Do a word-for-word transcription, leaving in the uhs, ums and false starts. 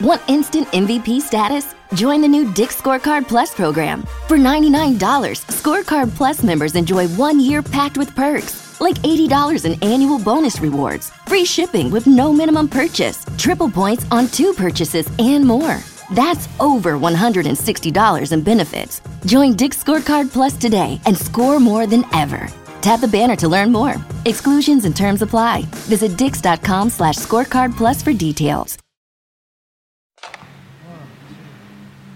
Want instant M V P status? Join the new Dick's Scorecard Plus program. For ninety-nine dollars, Scorecard Plus members enjoy one year packed with perks, like eighty dollars in annual bonus rewards, free shipping with no minimum purchase, triple points on two purchases, and more. That's over one hundred sixty dollars in benefits. Join Dick's Scorecard Plus today and score more than ever. Tap the banner to learn more. Exclusions and terms apply. Visit dix.com slash scorecard plus for details.